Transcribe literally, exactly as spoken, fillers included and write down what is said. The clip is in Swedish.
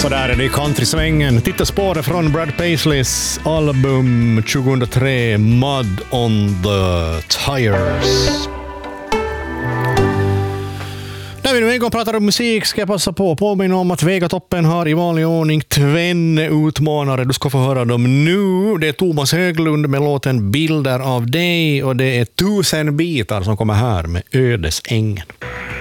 Så där är det i countrysvängen. Titta spåret från Brad Paisleys album tjugohundratre, Mud on the Tires. När vi nu en gång pratar om musik ska jag passa på att påminna om att Vegatoppen har i vanlig ordning tvenne utmanare. Du ska få höra dem nu. Det är Thomas Höglund med låten Bilder av dig och det är Tusen bitar som kommer här med Ödesängen.